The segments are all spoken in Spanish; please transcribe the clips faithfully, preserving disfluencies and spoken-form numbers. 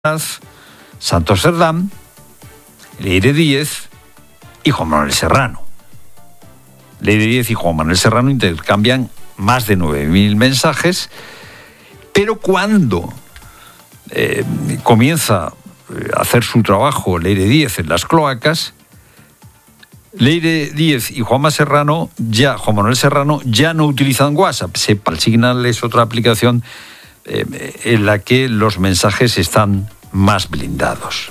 Santos Cerdán, Leire Díez y Juan Manuel Serrano. Leire Díez y Juan Manuel Serrano intercambian más de nueve mil mensajes, pero cuando eh, comienza a hacer su trabajo Leire Díez en las cloacas, Leire Díez y Juanma Serrano, ya, Juan Manuel Serrano, ya no utilizan WhatsApp. Sepa, el Signal es otra aplicación eh, en la que los mensajes están más blindados.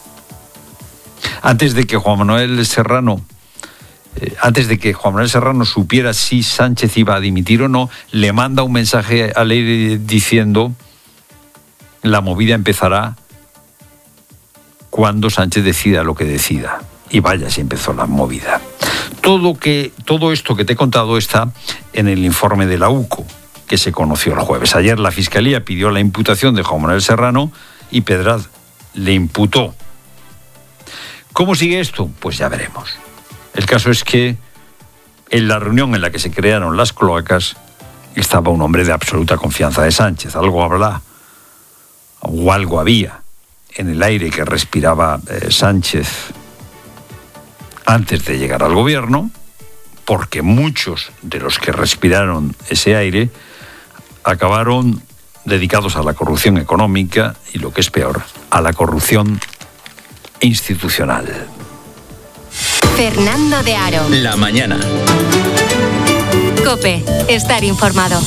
Antes de que Juan Manuel Serrano, eh, antes de que Juan Manuel Serrano supiera si Sánchez iba a dimitir o no, le manda un mensaje a Leire diciendo: la movida empezará cuando Sánchez decida lo que decida. Y vaya, si empezó la movida. Todo, que, todo esto que te he contado está en el informe de la U C O, que se conoció el jueves. Ayer la Fiscalía pidió la imputación de Juan Manuel Serrano y Pedraz le imputó. ¿Cómo sigue esto? Pues ya veremos. El caso es que en la reunión en la que se crearon las cloacas estaba un hombre de absoluta confianza de Sánchez. Algo habrá, o algo había en el aire que respiraba eh, Sánchez antes de llegar al gobierno, porque muchos de los que respiraron ese aire acabaron dedicados a la corrupción económica y, lo que es peor, a la corrupción institucional. Fernando de Aro. La mañana. COPE. Estar informado.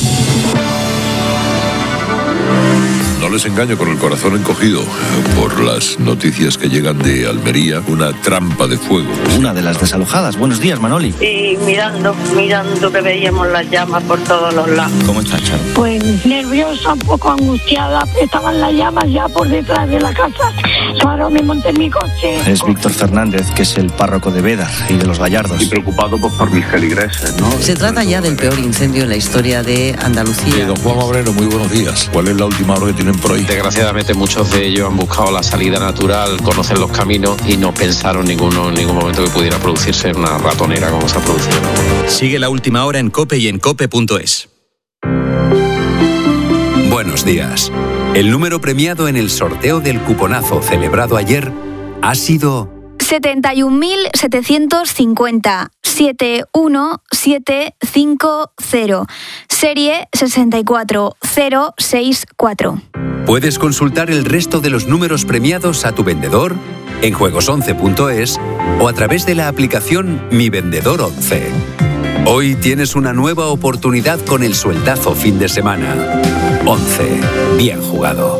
No les engaño, con el corazón encogido por las noticias que llegan de Almería, una trampa de fuego. Una de las desalojadas. Buenos días, Manoli. Y mirando, mirando que veíamos las llamas por todos los lados. ¿Cómo está, Charo? Pues nerviosa, un poco angustiada. Estaban las llamas ya por detrás de la casa. Claro, me monté en mi coche. Es Víctor Fernández, que es el párroco de Bédar y de los Gallardos. Y preocupado pues, por mis feligreses, ¿no? Se trata ya del peor incendio en la historia de Andalucía. Sí, don Juan Obrero, muy buenos días. ¿Cuál es la última hora que tienen por ahí? Desgraciadamente muchos de ellos han buscado la salida natural, conocen los caminos y no pensaron ninguno, en ningún momento que pudiera producirse una ratonera como se ha producido. Sigue la última hora en COPE y en cope punto es. Buenos días. El número premiado en el sorteo del cuponazo celebrado ayer ha sido setenta y un mil setecientos cincuenta, siete uno siete cinco cero, serie sesenta y cuatro cero sesenta y cuatro. Puedes consultar el resto de los números premiados a tu vendedor en juegos once punto es o a través de la aplicación Mi Vendedor once. Hoy tienes una nueva oportunidad con el sueldazo fin de semana. once. Bien jugado.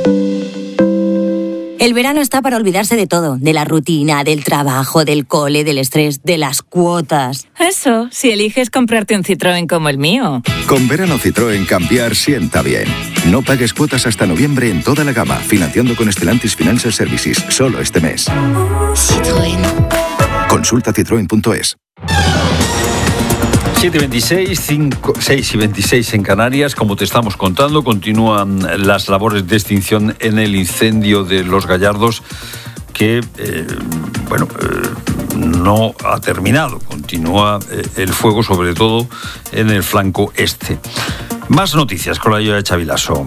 El verano está para olvidarse de todo, de la rutina, del trabajo, del cole, del estrés, de las cuotas. Eso, si eliges comprarte un Citroën como el mío. Con Verano Citroën cambiar sienta bien. No pagues cuotas hasta noviembre en toda la gama, financiando con Stellantis Financial Services, solo este mes. Citroën. Consulta citroen punto es. siete y veintiséis, cinco, seis y veintiséis en Canarias. Como te estamos contando, continúan las labores de extinción en el incendio de Los Gallardos, que eh, bueno, eh, no ha terminado. Continúa eh, el fuego, sobre todo en el flanco este. Más noticias con la ayuda de Xavi Lasso.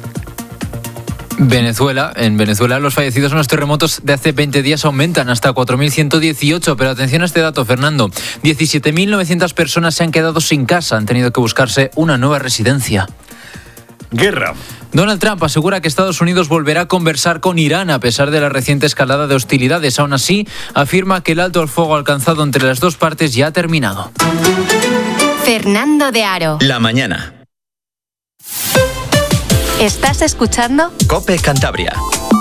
Venezuela. En Venezuela los fallecidos en los terremotos de hace veinte días aumentan hasta cuatro mil ciento dieciocho, pero atención a este dato, Fernando. diecisiete mil novecientas personas se han quedado sin casa, han tenido que buscarse una nueva residencia. Guerra. Donald Trump asegura que Estados Unidos volverá a conversar con Irán a pesar de la reciente escalada de hostilidades. Aún así, afirma que el alto al fuego alcanzado entre las dos partes ya ha terminado. Fernando de Aro. La mañana. ¿Estás escuchando? COPE Cantabria.